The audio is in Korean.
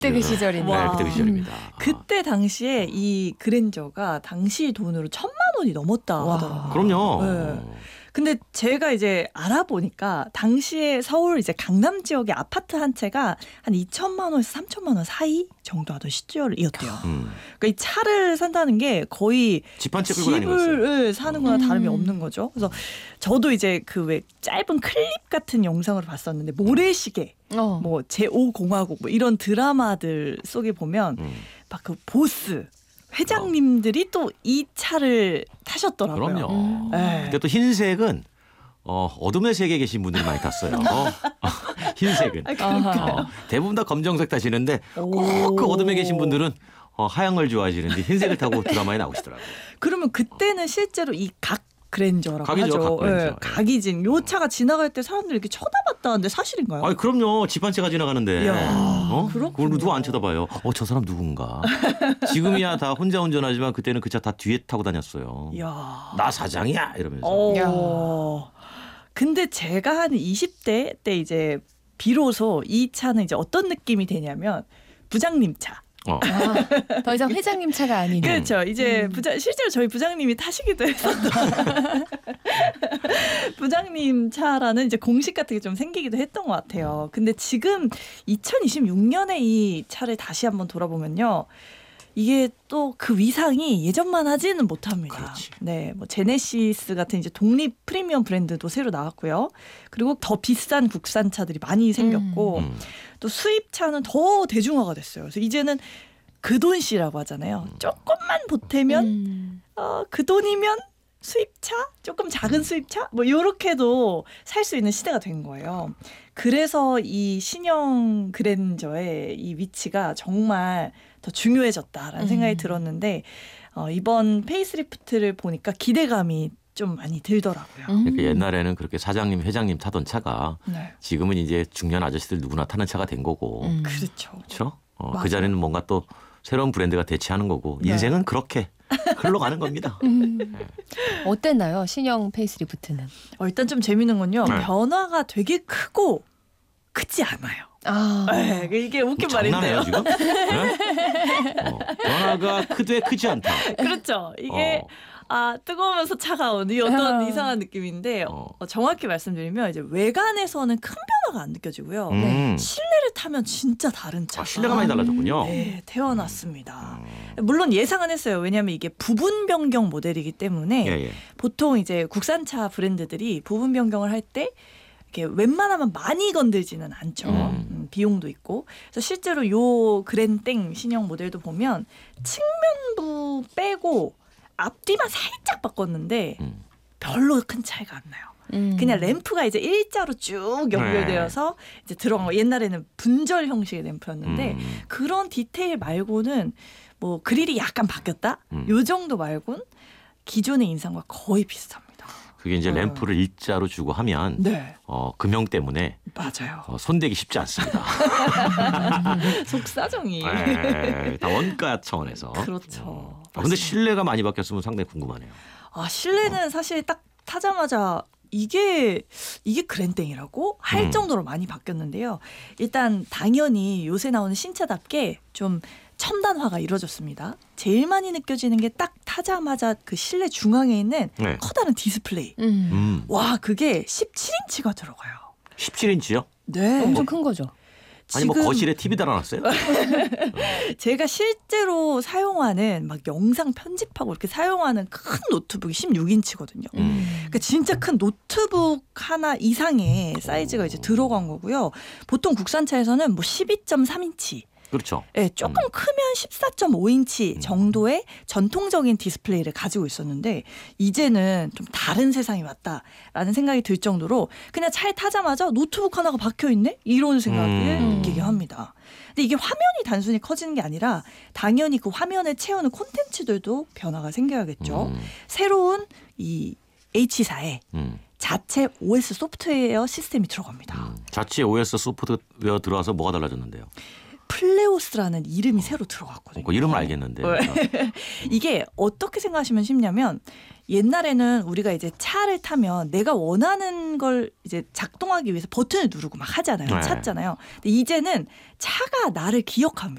그때 그 시절이네. 네, 그때 그 시절입니다. 그때 당시에 이 그랜저가 당시 돈으로 1,000만 원이 넘었다 하더라고요. 그럼요. 네. 근데 제가 이제 알아보니까 당시에 서울 이제 강남 지역의 아파트 한 채가 한 2천만 원에서 3천만 원 사이 정도 하던 시절이었대요. 그러니까 이 차를 산다는 게 거의 집 한 채 끌고 다니는 거였어요. 집을 사는 거나 다름이 없는 거죠. 그래서 저도 이제 그 왜 짧은 클립 같은 영상으로 봤었는데 모래시계, 뭐 제5공화국 뭐 이런 드라마들 속에 보면 막 그 보스 회장님들이 또 이 차를 타셨더라고요. 그럼요. 네. 근데 또 흰색은 어둠의 세계에 계신 분들이 많이 탔어요. 흰색은. 대부분 다 검정색 타시는데 꼭 그 어둠에 계신 분들은 하얀 걸 좋아하시는데 흰색을 타고 드라마에 나오시더라고요. 그러면 그때는 실제로 이 각 그랜저라고 각이죠, 하죠. 각 그랜저. 네, 각이진. 요 차가 지나갈 때 사람들이 이렇게 쳐다봤다는데 사실인가요? 아니 그럼요. 집 한 채가 지나가는데. 그렇군요. 그걸 누구 안 쳐다봐요. 저 사람 누군가. 지금이야 다 혼자 운전하지만 그때는 그 차 다 뒤에 타고 다녔어요. 이야. 나 사장이야 이러면서. 근데 제가 한 20대 때 이제 비로소 이 차는 이제 어떤 느낌이 되냐면 부장님 차. 더 이상 회장님 차가 아니네. 그렇죠. 이제 실제로 저희 부장님이 타시기도 했었던 부장님 차라는 이제 공식 같은 게 좀 생기기도 했던 것 같아요. 근데 지금 2026년에 이 차를 다시 한번 돌아보면요. 이게 또 그 위상이 예전만 하지는 못합니다. 그렇지. 네, 뭐 제네시스 같은 이제 독립 프리미엄 브랜드도 새로 나왔고요. 그리고 더 비싼 국산 차들이 많이 생겼고 또 수입차는 더 대중화가 됐어요. 그래서 이제는 그 돈씨라고 하잖아요. 조금만 보태면 그 돈이면 수입차, 조금 작은 수입차, 뭐 요렇게도 살 수 있는 시대가 된 거예요. 그래서 이 신형 그랜저의 이 위치가 정말 더 중요해졌다라는 생각이 들었는데 이번 페이스리프트를 보니까 기대감이 좀 많이 들더라고요. 그러니까 옛날에는 그렇게 사장님, 회장님 타던 차가 네. 지금은 이제 중년 아저씨들 누구나 타는 차가 된 거고. 그렇죠. 그렇죠? 그 자리는 뭔가 또 새로운 브랜드가 대체하는 거고 인생은 그렇게 흘러가는 겁니다. 어땠나요? 신형 페이스리프트는? 일단 좀 재밌는 건요. 네. 변화가 되게 크고 크지 않아요. 네, 이게 웃긴 말인데요. 장난해요 지금? 네? 변화가 크되 크지 않다. 그렇죠. 이게 뜨거우면서 차가운 이 어떤 이상한 느낌인데 정확히 말씀드리면 이제 외관에서는 큰 변화가 안 느껴지고요. 실내를 타면 진짜 다른 차가 실내가 많이 달라졌군요. 네, 태어났습니다. 물론 예상은 했어요. 왜냐하면 이게 부분 변경 모델이기 때문에 보통 이제 국산차 브랜드들이 부분 변경을 할 때 이렇게 웬만하면 많이 건들지는 않죠. 비용도 있고. 그래서 실제로 요 그랜땡 신형 모델도 보면 측면부 빼고 앞뒤만 살짝 바꿨는데 별로 큰 차이가 안 나요. 그냥 램프가 이제 일자로 쭉 연결되어서 이제 들어간 거. 옛날에는 분절 형식의 램프였는데 그런 디테일 말고는 뭐 그릴이 약간 바뀌었다? 요 정도 말고는 기존의 인상과 거의 비슷합니다. 그게 이제 램프를 일자로 주고 하면 금형 때문에 맞아요. 손대기 쉽지 않습니다. 속사정이. 다 원가 차원에서. 그렇죠. 근데 실내가 많이 바뀌었으면 상당히 궁금하네요. 실내는 사실 딱 타자마자 이게 그랜땡이라고 할 정도로 많이 바뀌었는데요. 일단 당연히 요새 나오는 신차답게 좀 첨단화가 이루어졌습니다. 제일 많이 느껴지는 게 딱 타자마자 그 실내 중앙에 있는 커다란 디스플레이. 와, 그게 17인치가 들어가요. 17인치요? 네. 엄청 큰 거죠. 아니 뭐 거실에 TV 달아놨어요? 제가 실제로 사용하는 막 영상 편집하고 이렇게 사용하는 큰 노트북이 16인치거든요. 그러니까 진짜 큰 노트북 하나 이상의 사이즈가 이제 들어간 거고요. 보통 국산차에서는 뭐 12.3인치. 그렇죠. 네, 조금 크면 14.5인치 정도의 전통적인 디스플레이를 가지고 있었는데 이제는 좀 다른 세상이 왔다라는 생각이 들 정도로 그냥 차에 타자마자 노트북 하나가 박혀있네? 이런 생각을 느끼게 합니다. 근데 이게 화면이 단순히 커지는 게 아니라 당연히 그 화면을 채우는 콘텐츠들도 변화가 생겨야겠죠. 새로운 이 H사에 자체 OS 소프트웨어 시스템이 들어갑니다. 자체 OS 소프트웨어 들어와서 뭐가 달라졌는데요? 플레오스라는 이름이 새로 들어갔거든요. 그 이름을 알겠는데. 이게 어떻게 생각하시면 쉽냐면 옛날에는 우리가 이제 차를 타면 내가 원하는 걸 이제 작동하기 위해서 버튼을 누르고 막 하잖아요. 네. 찾잖아요. 근데 이제는 차가 나를 기억합니다.